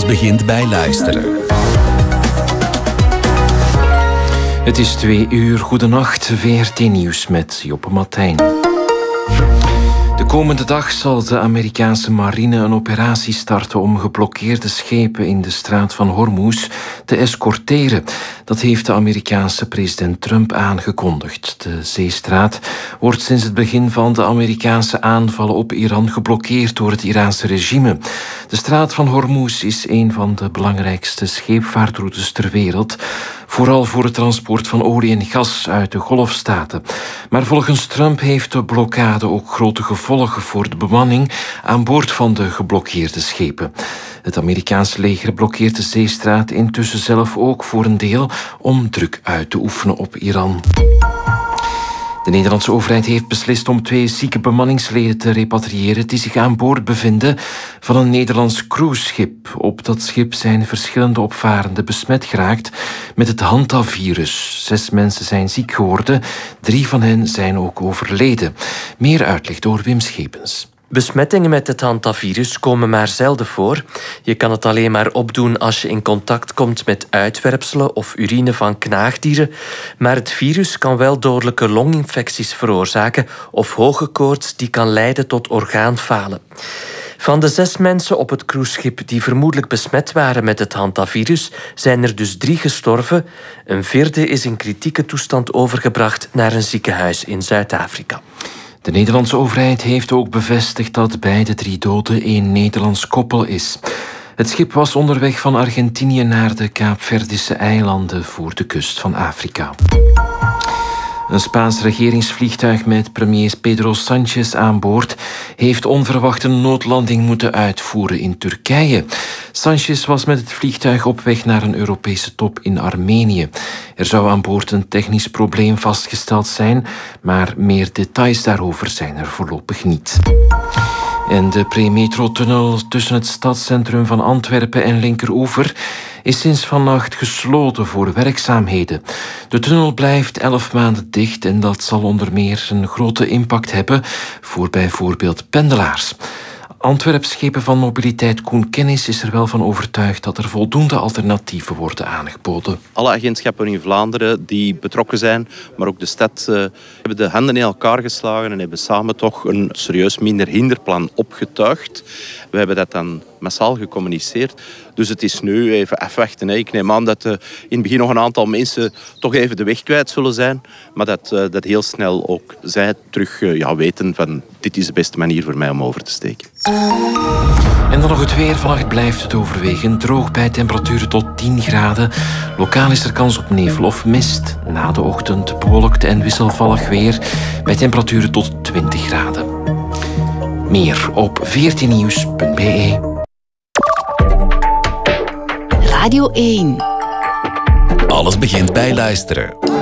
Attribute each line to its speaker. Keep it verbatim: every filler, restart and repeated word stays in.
Speaker 1: Alles begint bij luisteren.
Speaker 2: Het is twee uur. Goedenacht. V R T Nieuws met Joppe Martijn. De komende dag zal de Amerikaanse marine een operatie starten om geblokkeerde schepen in de straat van Hormuz te escorteren. Dat heeft de Amerikaanse president Trump aangekondigd. De zeestraat wordt sinds het begin van de Amerikaanse aanvallen op Iran geblokkeerd door het Iraanse regime. De straat van Hormuz is een van de belangrijkste scheepvaartroutes ter wereld, vooral voor het transport van olie en gas uit de Golfstaten. Maar volgens Trump heeft de blokkade ook grote gevolgen voor de bemanning aan boord van de geblokkeerde schepen. Het Amerikaanse leger blokkeert de zeestraat intussen zelf ook voor een deel om druk uit te oefenen op Iran. De Nederlandse overheid heeft beslist om twee zieke bemanningsleden te repatriëren die zich aan boord bevinden van een Nederlands cruiseschip. Op dat schip zijn verschillende opvarenden besmet geraakt met het hantavirus. Zes mensen zijn ziek geworden, drie van hen zijn ook overleden. Meer uitleg door Wim Schepens.
Speaker 3: Besmettingen met het hantavirus komen maar zelden voor. Je kan het alleen maar opdoen als je in contact komt met uitwerpselen of urine van knaagdieren. Maar het virus kan wel dodelijke longinfecties veroorzaken of hoge koorts die kan leiden tot orgaanfalen. Van de zes mensen op het cruiseschip die vermoedelijk besmet waren met het hantavirus, zijn er dus drie gestorven. Een vierde is in kritieke toestand overgebracht naar een ziekenhuis in Zuid-Afrika.
Speaker 2: De Nederlandse overheid heeft ook bevestigd dat bij de drie doden een Nederlands koppel is. Het schip was onderweg van Argentinië naar de Kaapverdische eilanden voor de kust van Afrika. Een Spaans regeringsvliegtuig met premier Pedro Sánchez aan boord heeft onverwacht een noodlanding moeten uitvoeren in Turkije. Sánchez was met het vliegtuig op weg naar een Europese top in Armenië. Er zou aan boord een technisch probleem vastgesteld zijn, maar meer details daarover zijn er voorlopig niet. En de pre-metro-tunnel tussen het stadscentrum van Antwerpen en Linkeroever is sinds vannacht gesloten voor werkzaamheden. De tunnel blijft elf maanden dicht en dat zal onder meer een grote impact hebben voor bijvoorbeeld pendelaars. Antwerpschepen van mobiliteit Koen Kennis is er wel van overtuigd dat er voldoende alternatieven worden aangeboden.
Speaker 4: Alle agentschappen in Vlaanderen die betrokken zijn, maar ook de stad, uh, hebben de handen in elkaar geslagen en hebben samen toch een serieus minder hinderplan opgetuigd. We hebben dat dan massaal gecommuniceerd. Dus het is nu even afwachten. Ik neem aan dat uh, in het begin nog een aantal mensen toch even de weg kwijt zullen zijn, maar dat, uh, dat heel snel ook zij terug uh, ja, weten van dit is de beste manier voor mij om over te steken.
Speaker 2: En dan nog het weer. Vannacht blijft het overwegend droog bij temperaturen tot tien graden. Lokaal is er kans op nevel of mist. Na de ochtend bewolkt en wisselvallig weer bij temperaturen tot twintig graden. Meer op v r t nieuws punt b e.
Speaker 1: Radio één. Alles begint bij luisteren.